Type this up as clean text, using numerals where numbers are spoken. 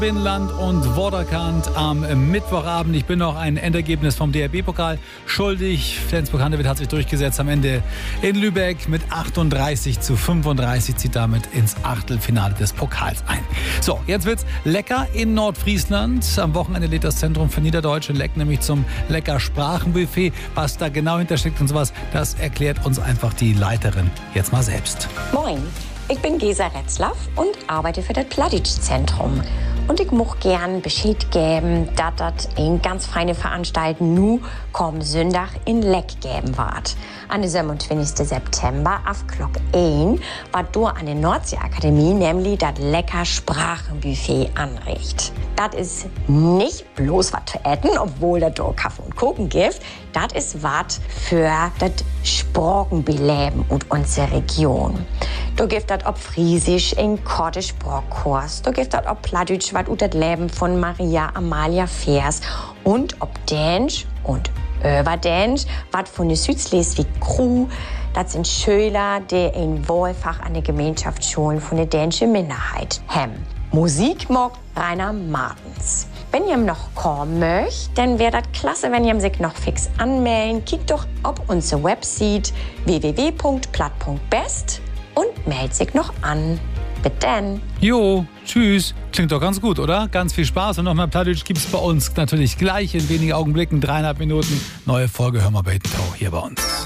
Binnenland und Vorderkant am Mittwochabend. Ich bin noch ein Endergebnis vom DRB-Pokal schuldig. Flensburg-Handewitt hat sich durchgesetzt am Ende in Lübeck mit 38:35, zieht damit ins Achtelfinale des Pokals ein. So, jetzt wird's lecker in Nordfriesland. Am Wochenende lädt das Zentrum für Niederdeutsche Leck nämlich zum Lecker Sprachenbuffet. Was da genau hintersteckt und sowas, das erklärt uns einfach die Leiterin jetzt mal selbst. Moin, ich bin Gesa Retzlaff und arbeite für das Plattdeutsch-Zentrum. Und ich möchte gern Bescheid geben, dass das eine ganz feine Veranstaltung nu kommenden Sonntag in Leck geben wird. Am 27. September auf Glock 1 wird da an der Nordseeakademie nämlich das lecker Sprachenbuffet anricht. Das ist nicht bloß was zu essen, obwohl das da Kaffee und Kuchen gibt. Das ist was für das Sprachenbeleben und unsere Region. Da gibt es ob Friesisch in Korte Sprachkurs, da gibt es ob Plattdeutsch was ut das Leben von Maria Amalia Vers und ob Dänsch und Dänsch was von der Südschleswig-Crew. Das sind Schüler, die in Wahlfach an der Gemeinschaftsschulen von der dänischen Minderheit haben. Musik mag Rainer Martens. Wenn ihr noch kommen möchtet, dann wäre das klasse, wenn ihr sich noch fix anmelden. Kickt doch auf unsere Website www.platt.best und meldet sich noch an. Bis dann. Jo, tschüss. Klingt doch ganz gut, oder? Ganz viel Spaß und nochmal Plattdeutsch gibt's bei uns natürlich gleich in wenigen Augenblicken, 3,5 Minuten. Neue Folge Hör mal Bait & Tow hier bei uns.